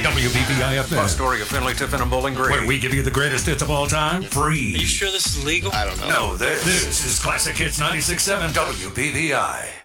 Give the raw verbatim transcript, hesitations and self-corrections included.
W B V I F M. Astoria, Finley, Tiffin, and Bowling Green. Where we give you the greatest hits of all time, free. Are you sure this is legal? I don't know. No, this, this is Classic Hits ninety-six point seven W B V I.